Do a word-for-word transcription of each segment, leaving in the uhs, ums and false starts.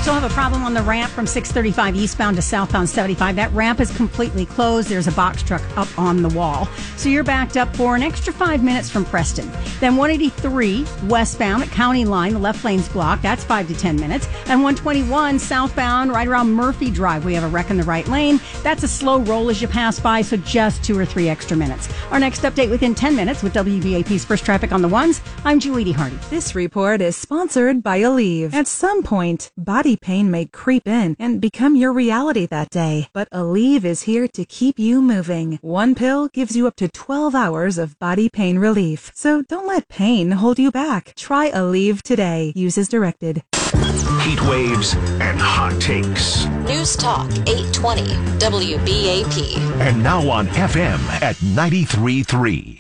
still have a problem on the ramp from six thirty-five eastbound to southbound seventy-five. That ramp is completely closed. There's a box truck up on the wall. So you're backed up for an extra five minutes from Preston. Then one eighty-three westbound at County Line, the left lane's blocked. That's five to ten minutes. And one twenty-one southbound right around Murphy Drive. We have a wreck in the right lane. That's a slow roll as you pass by, so just two or three extra minutes. Our next update within ten minutes with W B A P's First Traffic on the Ones. I'm Julie Hardy. This report is sponsored by Aleve. At some point, body pain may creep in and become your reality that day. But Aleve is here to keep you moving. One pill gives you up to twelve hours of body pain relief. So don't let pain hold you back. Try Aleve today. Use as directed. Heat waves and hot takes. News Talk eight twenty W B A P. And now on F M at ninety-three point three.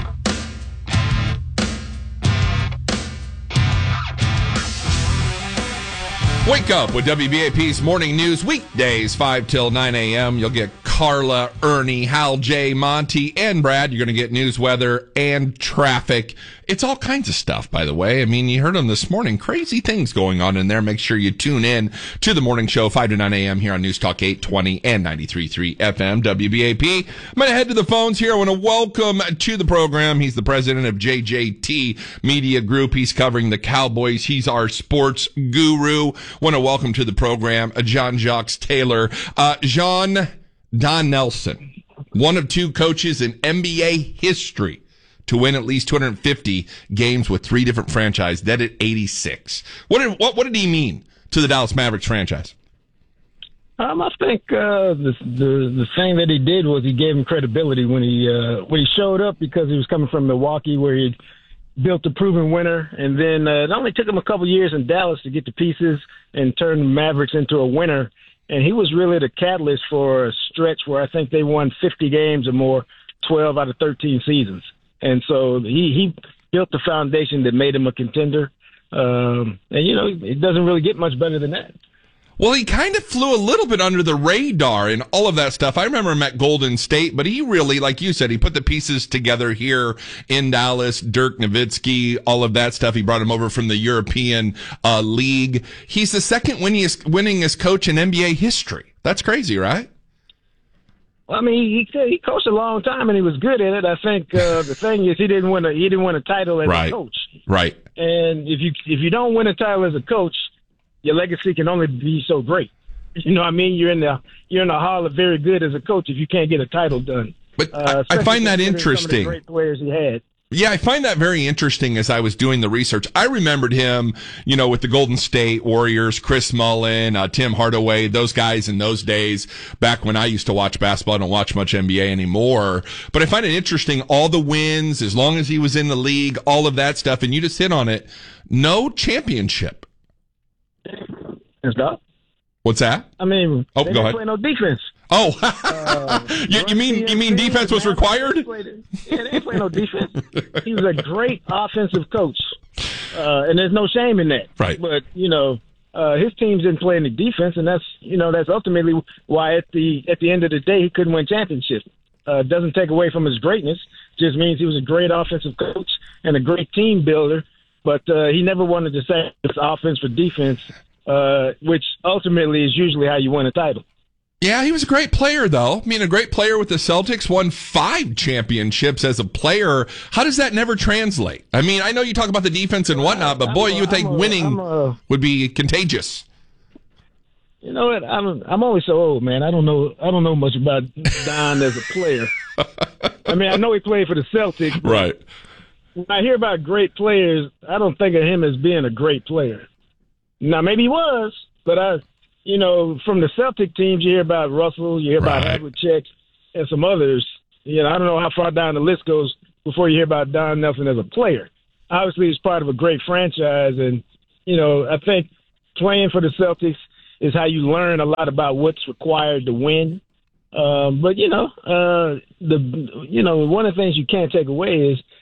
Wake up with W B A P's Morning News weekdays, five till nine a.m. You'll get Carla, Ernie, Hal, Jay, Monty, and Brad. You're going to get news, weather, and traffic. It's all kinds of stuff, by the way. I mean, you heard them this morning. Crazy things going on in there. Make sure you tune in to the morning show, five to nine a.m. here on News Talk eight twenty and ninety-three point three F M, W B A P. I'm going to head to the phones here. I want to welcome to the program. He's the president of J J T Media Group. He's covering the Cowboys. He's our sports guru. Want to welcome to the program uh, Jean-Jacques Taylor. Uh, Jean, Don Nelson, one of two coaches in N B A history to win at least two hundred fifty games with three different franchises. That at eighty-six. What did what, what did he mean to the Dallas Mavericks franchise? Um, I think uh, the, the the thing that he did was he gave him credibility when he uh, when he showed up, because he was coming from Milwaukee, where he built a proven winner, and then uh, it only took him a couple years in Dallas to get the pieces and turn the Mavericks into a winner. And he was really the catalyst for a stretch where I think they won fifty games or more, twelve out of thirteen seasons. And so he, he built the foundation that made him a contender. Um, and, you know, it doesn't really get much better than that. Well, he kind of flew a little bit under the radar and all of that stuff. I remember him at Golden State, but he really, like you said, he put the pieces together here in Dallas. Dirk Nowitzki, all of that stuff. He brought him over from the European uh, League. He's the second winningest, winningest coach in N B A history. That's crazy, right? Well, I mean, he he coached a long time and he was good at it. I think uh, the thing is he didn't win a he didn't win a title as right. a coach. Right. And if you if you don't win a title as a coach, your legacy can only be so great. You know what I mean? You're in the you're in the hall of very good as a coach if you can't get a title done. But uh, I, I find that interesting. Some of the great players he had. Yeah, I find that very interesting as I was doing the research. I remembered him, you know, with the Golden State Warriors, Chris Mullin, uh, Tim Hardaway, those guys in those days, back when I used to watch basketball. I don't watch much N B A anymore. But I find it interesting, all the wins, as long as he was in the league, all of that stuff, and you just hit on it. No championship. It's not. What's that? I mean, oh, they go didn't ahead. play no defense. Oh, uh, you, you mean you mean defense was required? Yeah, they didn't play no defense. He was a great offensive coach, uh, and there's no shame in that. Right. But you know, uh, his teams didn't play any defense, and that's you know that's ultimately why at the at the end of the day he couldn't win championships. Uh, doesn't take away from his greatness. Just means he was a great offensive coach and a great team builder. But uh, he never wanted to say it's offense for defense, uh, which ultimately is usually how you win a title. Yeah, he was a great player, though. I mean, a great player with the Celtics, won five championships as a player. How does that never translate? I mean, I know you talk about the defense and whatnot, but boy, you would think winning would be contagious. You know what? I'm I'm always so old, man. I don't know I don't know much about Don as a player. I mean, I know he played for the Celtics. Right. When I hear about great players, I don't think of him as being a great player. Now, maybe he was, but I, you know, from the Celtic teams, you hear about Russell, you hear about right. Havlicek, and some others. You know, I don't know how far down the list goes before you hear about Don Nelson as a player. Obviously, he's part of a great franchise, and, you know, I think playing for the Celtics is how you learn a lot about what's required to win. Um, but, you know, uh, the you know, one of the things you can't take away is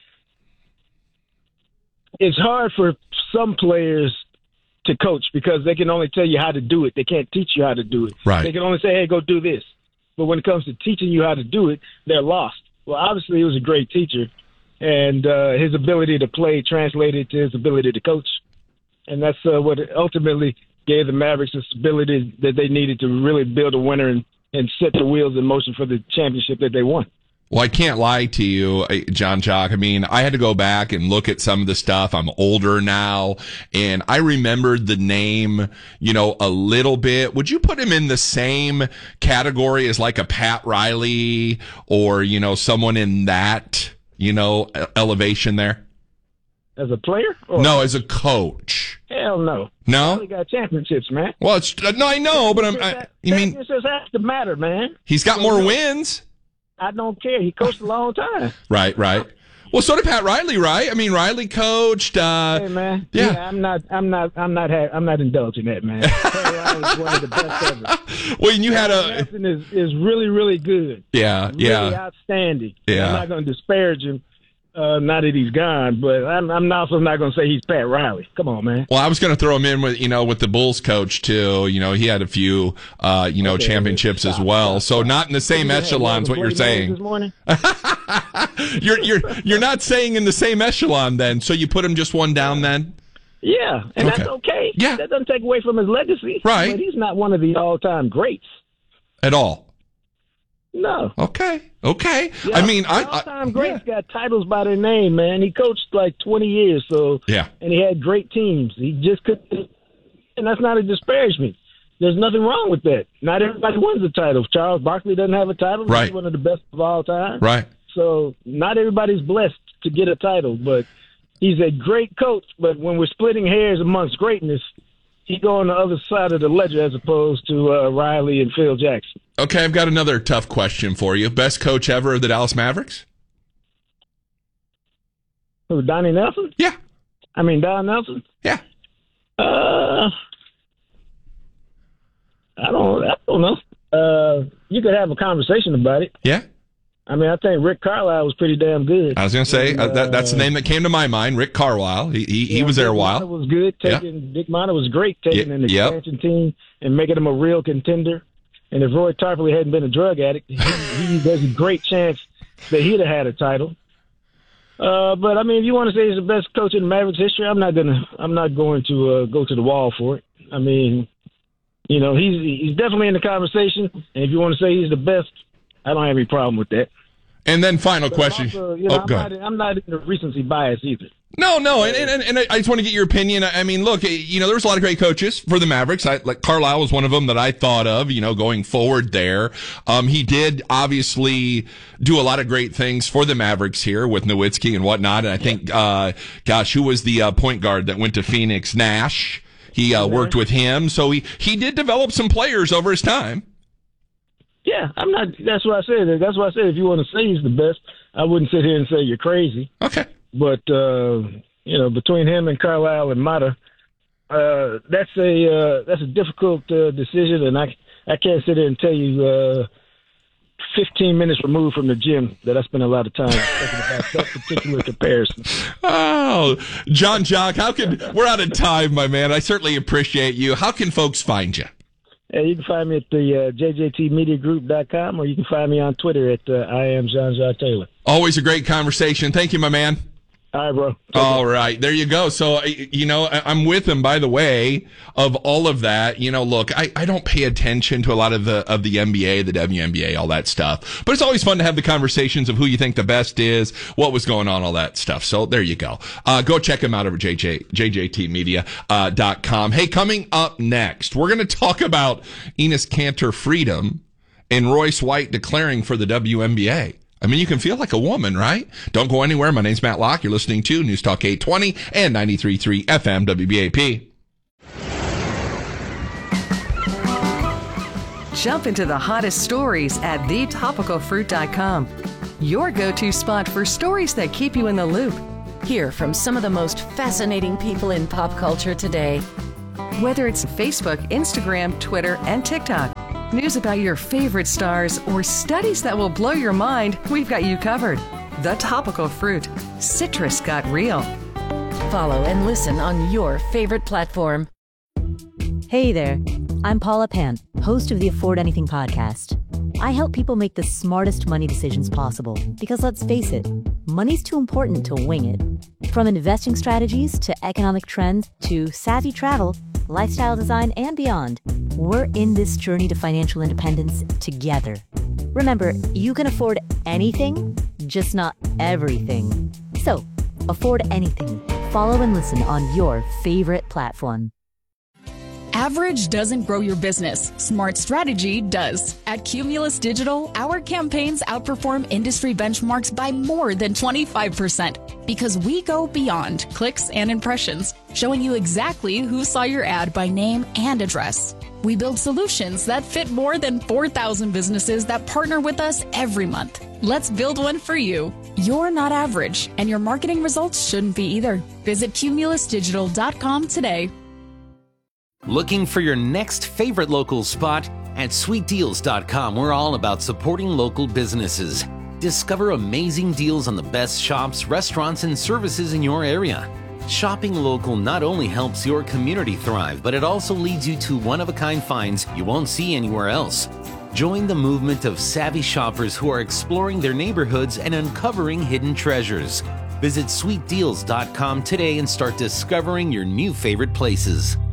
it's hard for some players to coach because they can only tell you how to do it. They can't teach you how to do it. Right. They can only say, hey, go do this. But when it comes to teaching you how to do it, they're lost. Well, obviously, he was a great teacher, and uh, his ability to play translated to his ability to coach. And that's uh, what ultimately gave the Mavericks the stability that they needed to really build a winner and, and set the wheels in motion for the championship that they won. Well, I can't lie to you, John Jock. I mean, I had to go back and look at some of the stuff. I'm older now, and I remembered the name, you know, a little bit. Would you put him in the same category as like a Pat Riley or, you know, someone in that, you know, elevation there? As a player? Or no, as a coach. Hell no. No? He got championships, man. Well, it's, no, I know, but I'm, I, you mean, championships have to matter, man. He's got more wins. I don't care. He coached a long time. Right, right. Well, so did Pat Riley, right? I mean, Riley coached. Uh, hey, man. Yeah. yeah, I'm not. I'm not. I'm not. Ha- I'm not indulging that, man. Pat Riley's one of the best ever. Well, and you had a. Nelson is is really really good. Yeah, really yeah. outstanding. Yeah. I'm not going to disparage him. Uh, now that he's gone, but I'm, I'm also not going to say he's Pat Riley. Come on, man. Well, I was going to throw him in with, you know, with the Bulls coach too. You know, he had a few, uh, you know, okay, championships stop, as well. Stop, so stop. Not in the same echelons. What you're saying? This morning? you're you're you're not saying in the same echelon then. So you put him just one down then. Yeah, and okay. that's okay. Yeah, that doesn't take away from his legacy. Right, but he's not one of the all-time greats at all. No. Okay. Okay. Yeah, I mean, I, all-time I, greats yeah. got titles by their name, man. He coached like twenty years, so yeah, and he had great teams. He just couldn't, and that's not a disparagement. There's nothing wrong with that. Not everybody wins a title. Charles Barkley doesn't have a title. Right. He's one of the best of all time. Right. So not everybody's blessed to get a title, but he's a great coach. But when we're splitting hairs amongst greatness, he go on the other side of the ledger as opposed to uh, Riley and Phil Jackson. Okay, I've got another tough question for you. Best coach ever of the Dallas Mavericks? Who, Donnie Nelson? Yeah. I mean, Don Nelson? Yeah. Uh, I don't, I don't know. Uh, you could have a conversation about it. Yeah. I mean, I think Rick Carlisle was pretty damn good. I was going to say, and, uh, that, that's the name that came to my mind, Rick Carlisle. He he, he was there a while. Dick Monta was good. Taking, yeah. Dick Monta was great taking yeah. an expansion yep. team and making him a real contender. And if Roy Tarpley hadn't been a drug addict, he, he, there's a great chance that he'd have had a title. Uh, but I mean, if you want to say he's the best coach in Mavericks history, I'm not gonna, I'm not going to uh, go to the wall for it. I mean, you know, he's he's definitely in the conversation. And if you want to say he's the best, I don't have any problem with that. And then final but question. Also, you know, oh, I'm, go not, ahead. I'm not in the recency bias either. No, no, and, and and I just want to get your opinion. I mean, look, you know, there was a lot of great coaches for the Mavericks. I, like Carlisle was one of them that I thought of, you know, going forward there. Um, he did obviously do a lot of great things for the Mavericks here with Nowitzki and whatnot. And I think, uh, gosh, who was the uh, point guard that went to Phoenix? Nash. He uh, worked with him, so he he did develop some players over his time. Yeah, I'm not. That's what I said. That's why I said if you want to say he's the best, I wouldn't sit here and say you're crazy. Okay. But, uh, you know, between him and Carlisle and Mata, uh, that's a uh, that's a difficult uh, decision, and I I can't sit here and tell you uh, fifteen minutes removed from the gym that I spend a lot of time thinking about that particular comparison. Oh, John Jock, how can we're out of time, my man. I certainly appreciate you. How can folks find you? Yeah, you can find me at the uh, J J T media group dot com, or you can find me on Twitter at uh, I am John Jock Taylor. Always a great conversation. Thank you, my man. All right, bro. Take all care. right. There you go. So, you know, I'm with him, by the way, of all of that. You know, look, I, I don't pay attention to a lot of the of the N B A, the W N B A, all that stuff. But it's always fun to have the conversations of who you think the best is, what was going on, all that stuff. So there you go. Uh, go check him out over J J, J J T media dot com. Hey, coming up next, we're going to talk about Enes Kanter freedom and Royce White declaring for the W N B A. I mean, you can feel like a woman, right? Don't go anywhere. My name's Matt Locke. You're listening to News Talk eight twenty and ninety-three point three F M W B A P. Jump into the hottest stories at the topical fruit dot com. Your go-to spot for stories that keep you in the loop. Hear from some of the most fascinating people in pop culture today. Whether it's Facebook, Instagram, Twitter, and TikTok. News about your favorite stars or studies that will blow your mind, we've got you covered. The Topical Fruit. Citrus got real. Follow and listen on your favorite platform. Hey there, I'm Paula Pan, host of the Afford Anything podcast. I help people make the smartest money decisions possible because let's face it, money's too important to wing it. From investing strategies to economic trends to savvy travel, lifestyle design, and beyond. We're in this journey to financial independence together. Remember, you can afford anything, just not everything. So, afford anything. Follow and listen on your favorite platform. Average doesn't grow your business. Smart strategy does. At Cumulus Digital, our campaigns outperform industry benchmarks by more than twenty-five percent because we go beyond clicks and impressions, showing you exactly who saw your ad by name and address. We build solutions that fit more than four thousand businesses that partner with us every month. Let's build one for you. You're not average, and your marketing results shouldn't be either. Visit cumulus digital dot com today. Looking for your next favorite local spot? At sweet deals dot com, we're all about supporting local businesses. Discover amazing deals on the best shops, restaurants, and services in your area. Shopping local not only helps your community thrive, but it also leads you to one-of-a-kind finds you won't see anywhere else. Join the movement of savvy shoppers who are exploring their neighborhoods and uncovering hidden treasures. Visit sweet deals dot com today and start discovering your new favorite places.